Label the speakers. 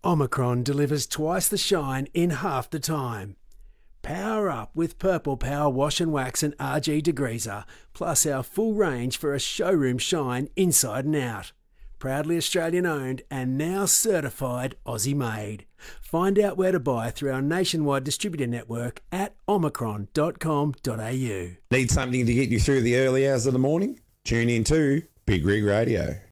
Speaker 1: Omicron delivers twice the shine in half the time. Power up with Purple Power Wash and Wax and RG Degreaser, plus our full range for a showroom shine inside and out. Proudly Australian owned and now certified Aussie made. Find out where to buy through our nationwide distributor network at omicron.com.au.
Speaker 2: Need something to get you through the early hours of the morning? Tune in to Big Rig Radio.